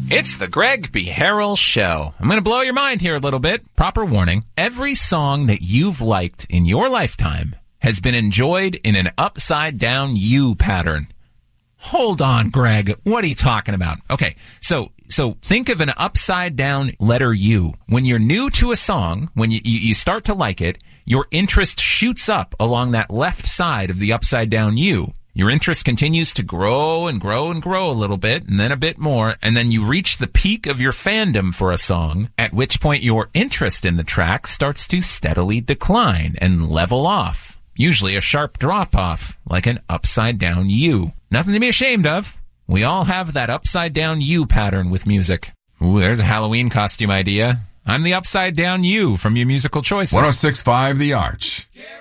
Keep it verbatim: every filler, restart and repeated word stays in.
It's the Greg B. Harrell Show. I'm going to blow your mind here a little bit. Proper warning. Every song that you've liked in your lifetime has been enjoyed in an upside-down U pattern. Hold on, Greg. What are you talking about? Okay, so so think of an upside-down letter U. When you're new to a song, when you, you, you start to like it, your interest shoots up along that left side of the upside-down U. Your interest continues to grow and grow and grow a little bit, and then a bit more, and then you reach the peak of your fandom for a song, at which point your interest in the track starts to steadily decline and level off. Usually a sharp drop-off, like an upside-down U. Nothing to be ashamed of. We all have that upside-down U pattern with music. Ooh, there's a Halloween costume idea. I'm the upside-down U from your musical choices. one oh six point five The Arch.